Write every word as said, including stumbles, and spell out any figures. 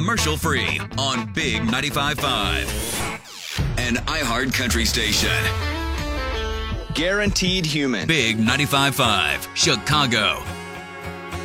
commercial-free on Big ninety-five point five. An iHeart Country station. Guaranteed Human. Big ninety-five point five, Chicago.